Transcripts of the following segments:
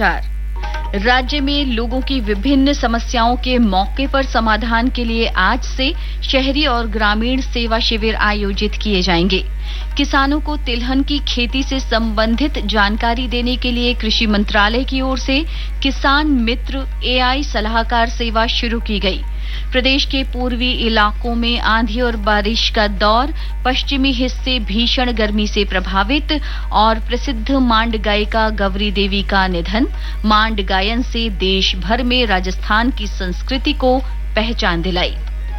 राज्य में लोगों की विभिन्न समस्याओं के मौके पर समाधान के लिए आज से शहरी और ग्रामीण सेवा शिविर आयोजित किए जाएंगे। किसानों को तिलहन की खेती से संबंधित जानकारी देने के लिए कृषि मंत्रालय की ओर से किसान मित्र एआई सलाहकार सेवा शुरू की गई। प्रदेश के पूर्वी इलाकों में आंधी और बारिश का दौर, पश्चिमी हिस्से भीषण गर्मी से प्रभावित और प्रसिद्ध मांड गायिका गौरी देवी का निधन। मांड गायन से देश भर में राजस्थान की संस्कृति को पहचान दिलाई।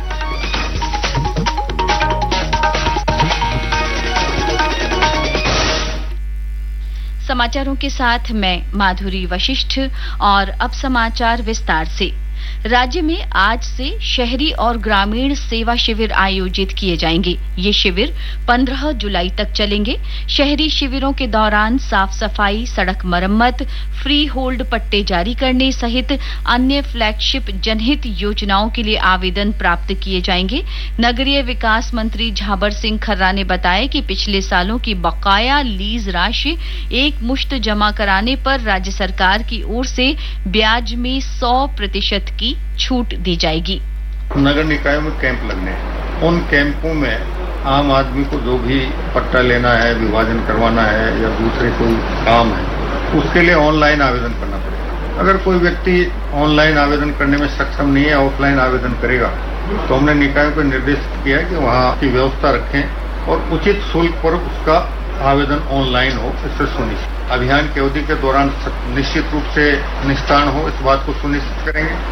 समाचारों के साथ मैं माधुरी वशिष्ठ और अब समाचार विस्तार से। राज्य में आज से शहरी और ग्रामीण सेवा शिविर आयोजित किए जाएंगे। ये शिविर 15 जुलाई तक चलेंगे। शहरी शिविरों के दौरान साफ सफाई, सड़क मरम्मत, फ्री होल्ड पट्टे जारी करने सहित अन्य फ्लैगशिप जनहित योजनाओं के लिए आवेदन प्राप्त किए जाएंगे। नगरीय विकास मंत्री झाबर सिंह खर्रा ने बताया कि पिछले सालों की बकाया लीज राशि एक मुश्त जमा कराने पर राज्य सरकार की ओर से ब्याज में 100% की छूट दी जाएगी। नगर निकायों में कैंप लगने हैं। उन कैंपों में आम आदमी को जो भी पट्टा लेना है, विभाजन करवाना है या दूसरे कोई काम है, उसके लिए ऑनलाइन आवेदन करना पड़ेगा। अगर कोई व्यक्ति ऑनलाइन आवेदन करने में सक्षम नहीं है, ऑफलाइन आवेदन करेगा, तो हमने निकायों को निर्देशित किया है कि वहाँ की व्यवस्था रखें और उचित शुल्क पर उसका आवेदन ऑनलाइन हो, इससे सुनिश्चित। अभियान की अवधि के दौरान निश्चित रूप से निष्ठान हो, इस बात को सुनिश्चित करेंगे।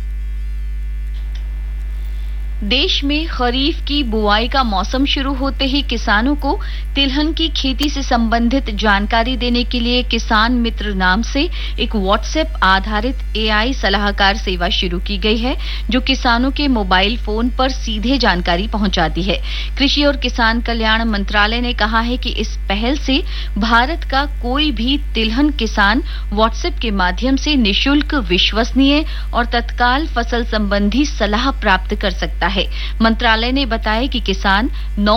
देश में खरीफ की बुआई का मौसम शुरू होते ही किसानों को तिलहन की खेती से संबंधित जानकारी देने के लिए किसान मित्र नाम से एक व्हाट्सएप आधारित एआई सलाहकार सेवा शुरू की गई है, जो किसानों के मोबाइल फोन पर सीधे जानकारी पहुंचाती है। कृषि और किसान कल्याण मंत्रालय ने कहा है कि इस पहल से भारत का कोई भी तिलहन किसान व्हाट्सएप के माध्यम से निःशुल्क, विश्वसनीय और तत्काल फसल संबंधी सलाह प्राप्त कर सकता है। मंत्रालय ने बताया कि किसान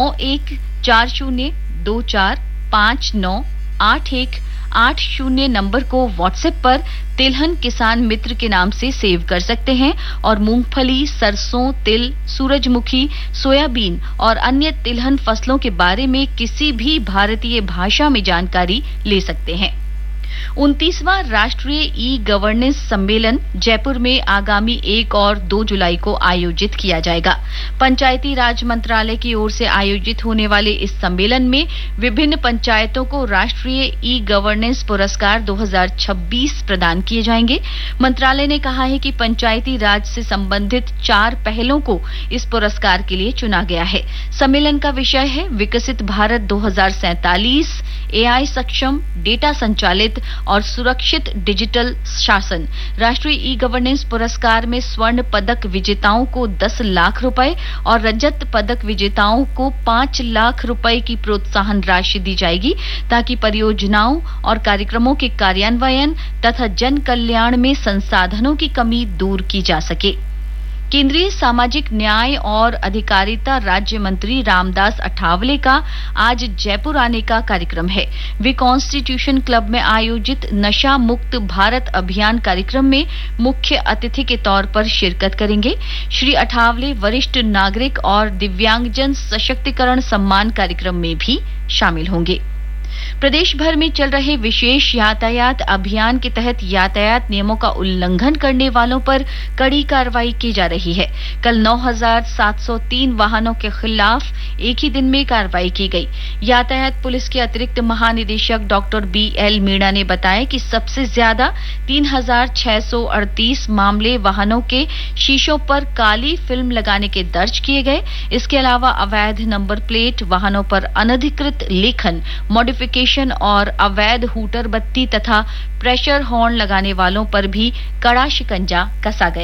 914024598180 नंबर को व्हाट्सएप पर तिलहन किसान मित्र के नाम से सेव कर सकते हैं और मूंगफली, सरसों, तिल, सूरजमुखी, सोयाबीन और अन्य तिलहन फसलों के बारे में किसी भी भारतीय भाषा में जानकारी ले सकते हैं। 29वां राष्ट्रीय ई गवर्नेंस सम्मेलन जयपुर में आगामी 1 और 2 जुलाई को आयोजित किया जाएगा। पंचायती राज मंत्रालय की ओर से आयोजित होने वाले इस सम्मेलन में विभिन्न पंचायतों को राष्ट्रीय ई गवर्नेंस पुरस्कार 2026 प्रदान किए जाएंगे। मंत्रालय ने कहा है कि पंचायती राज से संबंधित 4 पहलों को इस पुरस्कार के लिए चुना गया है। सम्मेलन का विषय है विकसित भारत 2047, एआई सक्षम, डेटा संचालित और सुरक्षित डिजिटल शासन। राष्ट्रीय ई गवर्नेंस पुरस्कार में स्वर्ण पदक विजेताओं को 10 लाख रुपए और रजत पदक विजेताओं को 5 लाख रुपए की प्रोत्साहन राशि दी जाएगी, ताकि परियोजनाओं और कार्यक्रमों के कार्यान्वयन तथा जन कल्याण में संसाधनों की कमी दूर की जा सके। केंद्रीय सामाजिक न्याय और अधिकारिता राज्य मंत्री रामदास अठावले का आज जयपुर आने का कार्यक्रम है। वे कॉन्स्टिट्यूशन क्लब में आयोजित नशा मुक्त भारत अभियान कार्यक्रम में मुख्य अतिथि के तौर पर शिरकत करेंगे। श्री अठावले वरिष्ठ नागरिक और दिव्यांगजन सशक्तिकरण सम्मान कार्यक्रम में भी शामिल होंगे। प्रदेश भर में चल रहे विशेष यातायात अभियान के तहत यातायात नियमों का उल्लंघन करने वालों पर कड़ी कार्रवाई की जा रही है। कल 9,703 वाहनों के खिलाफ एक ही दिन में कार्रवाई की गई। यातायात पुलिस के अतिरिक्त महानिदेशक डॉक्टर BL मीणा ने बताया कि सबसे ज्यादा 3,638 मामले वाहनों के शीशों पर काली फिल्म लगाने के दर्ज किए गए। इसके अलावा अवैध नंबर प्लेट, वाहनों पर अनधिकृत लेखन, मॉडिफिकेशन और अवैध हूटर बत्ती तथा प्रेशर हॉर्न लगाने वालों पर भी कड़ा शिकंजा कसा गया।